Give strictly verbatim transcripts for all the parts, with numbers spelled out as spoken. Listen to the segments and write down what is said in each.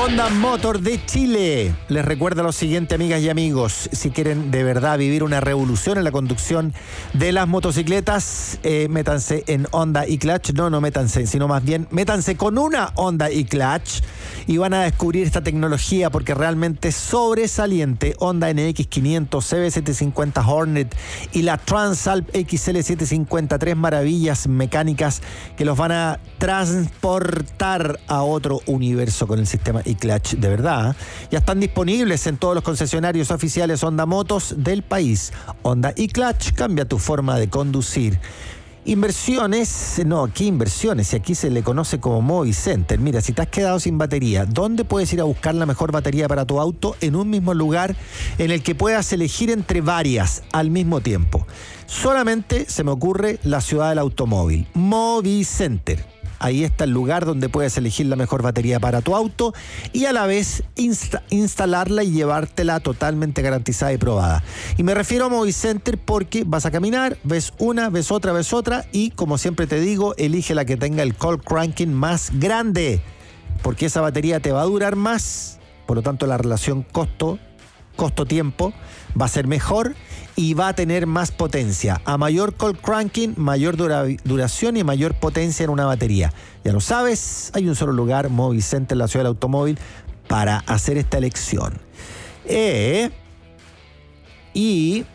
Honda Motor de Chile les recuerda lo siguiente, amigas y amigos: si quieren de verdad vivir una revolución en la conducción de las motocicletas, eh, métanse en Honda e-Clutch. No, no métanse, sino más bien métanse con una Honda e-Clutch y van a descubrir esta tecnología, porque realmente es sobresaliente. Honda N X quinientos, C B setecientos cincuenta Hornet y la Transalp X L setecientos cincuenta, tres maravillas mecánicas que los van a transportar a otro universo con el sistema e-Clutch de verdad. Ya están disponibles en todos los concesionarios oficiales Honda Motos del país. Honda e-Clutch, cambia tu forma de conducir. Inversiones, no, ¿qué inversiones? Si aquí se le conoce como Movicenter. Mira, si te has quedado sin batería, ¿dónde puedes ir a buscar la mejor batería para tu auto? En un mismo lugar en el que puedas elegir entre varias al mismo tiempo. Solamente se me ocurre la ciudad del automóvil, Movicenter. Ahí está el lugar donde puedes elegir la mejor batería para tu auto y a la vez insta- instalarla y llevártela totalmente garantizada y probada. Y me refiero a Movicenter porque vas a caminar, ves una, ves otra, ves otra y, como siempre te digo, elige la que tenga el cold cranking más grande, porque esa batería te va a durar más. Por lo tanto, la relación costo, costo-tiempo va a ser mejor y va a tener más potencia. A mayor cold cranking, mayor dura, duración y mayor potencia en una batería. Ya lo sabes, hay un solo lugar, Movicenter, en la ciudad del automóvil, para hacer esta elección. Eh, y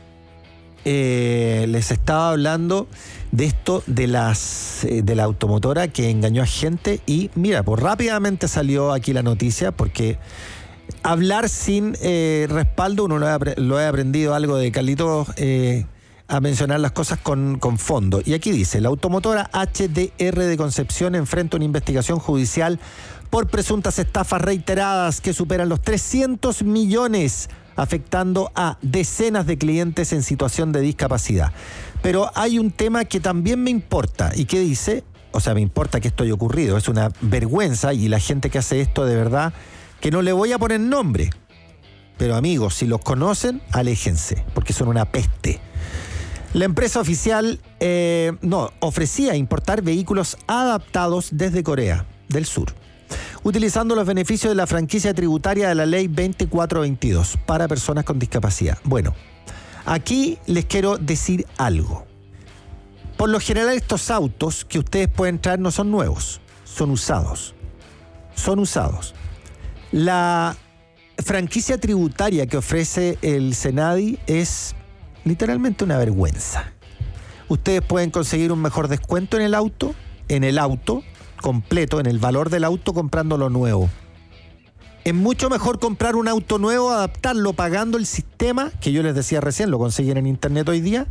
eh, les estaba hablando de esto de las eh, de la automotora que engañó a gente y mira, pues rápidamente salió aquí la noticia, porque hablar sin eh, respaldo, uno lo ha, lo ha aprendido algo de Carlitos, eh, a mencionar las cosas con, con fondo. Y aquí dice: la automotora H D R de Concepción enfrenta una investigación judicial por presuntas estafas reiteradas que superan los trescientos millones, afectando a decenas de clientes en situación de discapacidad. Pero hay un tema que también me importa. ¿Y qué dice? O sea, me importa que esto haya ocurrido. Es una vergüenza, y la gente que hace esto, de verdad, que no le voy a poner nombre, pero amigos, si los conocen, aléjense, porque son una peste. La empresa oficial eh, no ofrecía importar vehículos adaptados desde Corea del Sur, utilizando los beneficios de la franquicia tributaria de la ley veinticuatro veintidós para personas con discapacidad. Bueno, aquí les quiero decir algo. Por lo general, estos autos que ustedes pueden traer no son nuevos, son usados. Son usados. La franquicia tributaria que ofrece el Senadi es literalmente una vergüenza. Ustedes pueden conseguir un mejor descuento en el auto, en el auto completo, en el valor del auto, comprándolo nuevo. Es mucho mejor comprar un auto nuevo, adaptarlo pagando el sistema, que yo les decía recién, lo consiguen en internet hoy día,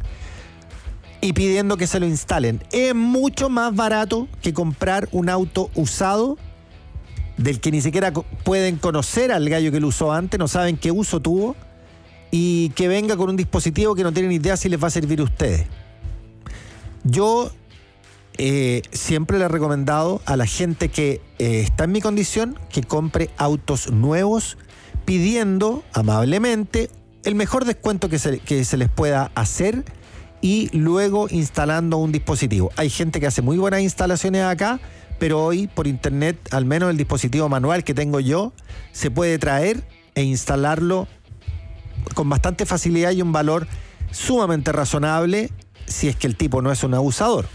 y pidiendo que se lo instalen. Es mucho más barato que comprar un auto usado, del que ni siquiera pueden conocer al gallo que lo usó antes, no saben qué uso tuvo, y que venga con un dispositivo que no tienen idea si les va a servir a ustedes. Yo eh, siempre le he recomendado a la gente que eh, está en mi condición que compre autos nuevos, pidiendo amablemente el mejor descuento que se, que se les pueda hacer y luego instalando un dispositivo. Hay gente que hace muy buenas instalaciones acá, pero hoy por internet, al menos el dispositivo manual que tengo yo, se puede traer e instalarlo con bastante facilidad y un valor sumamente razonable, si es que el tipo no es un abusador.